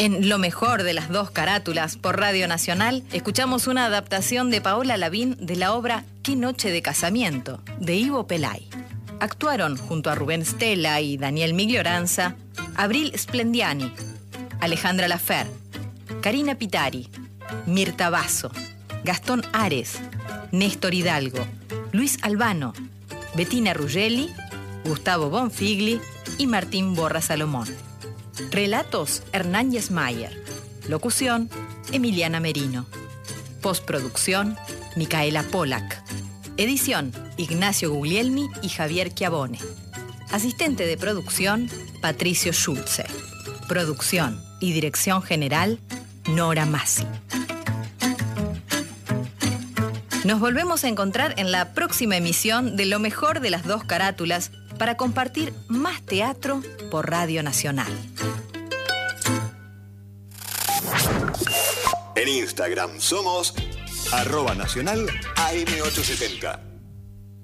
En Lo mejor de las dos carátulas por Radio Nacional, escuchamos una adaptación de Paola Lavín de la obra Qué noche de casamiento, de Ivo Pelay. Actuaron junto a Rubén Stella y Daniel Miglioranza, Abril Splendiani, Alejandra Lafer, Karina Pitari, Mirta Basso, Gastón Ares, Néstor Hidalgo, Luis Albano, Bettina Ruggelli, Gustavo Bonfigli y Martín Borra Salomón. Relatos: Hernán Yesmayer. Locución: Emiliana Merino. Postproducción: Micaela Polak. Edición: Ignacio Guglielmi y Javier Chiavone. Asistente de producción: Patricio Schulze. Producción y dirección general: Nora Massi. Nos volvemos a encontrar en la próxima emisión de Lo mejor de las dos carátulas para compartir más teatro por Radio Nacional. En Instagram somos @nacional AM870.